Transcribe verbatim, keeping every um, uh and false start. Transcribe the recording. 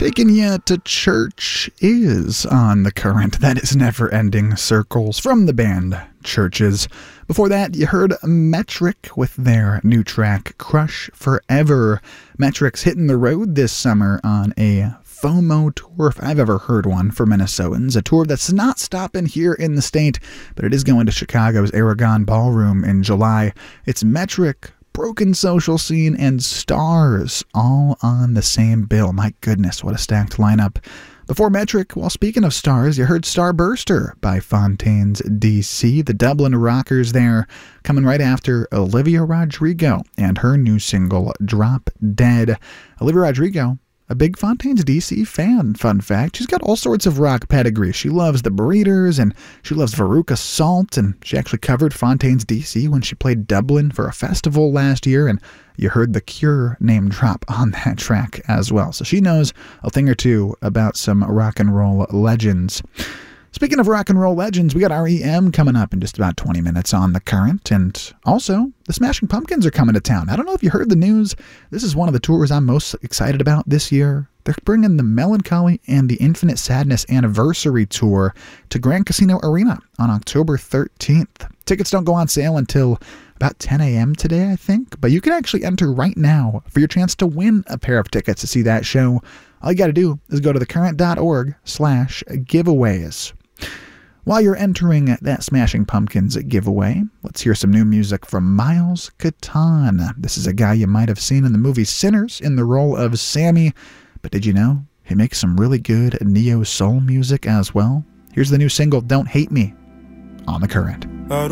Taking you to church is on the current. That is Never-Ending Circles from the band Churches. Before that, you heard Metric with their new track, Crush Forever. Metric's hitting the road this summer on a FOMO tour, if I've ever heard one, for Minnesotans. A tour that's not stopping here in the state, but it is going to Chicago's Aragon Ballroom in July. It's Metric, Broken Social Scene, and Stars, all on the same bill. My goodness, what a stacked lineup. Before Metric, well, speaking of stars, you heard Starburster by Fontaines D C, the Dublin rockers there, coming right after Olivia Rodrigo and her new single, Drop Dead. Olivia Rodrigo, a big Fontaines D C fan, fun fact. She's got all sorts of rock pedigree. She loves the Breeders, and she loves Veruca Salt, and she actually covered Fontaines D C when she played Dublin for a festival last year, and you heard The Cure name drop on that track as well. So she knows a thing or two about some rock and roll legends. Speaking of rock and roll legends, we got R E M coming up in just about twenty minutes on The Current, and also the Smashing Pumpkins are coming to town. I don't know if you heard the news. This is one of the tours I'm most excited about this year. They're bringing the Melancholy and the Infinite Sadness Anniversary Tour to Grand Casino Arena on October thirteenth. Tickets don't go on sale until about ten a.m. today, I think, but you can actually enter right now for your chance to win a pair of tickets to see that show. All you got to do is go to thecurrent.org slash giveaways. While you're entering that Smashing Pumpkins giveaway, let's hear some new music from Miles Catan. This is a guy you might have seen in the movie Sinners in the role of Sammy, but did you know he makes some really good neo-soul music as well? Here's the new single, Don't Hate Me, on The Current. I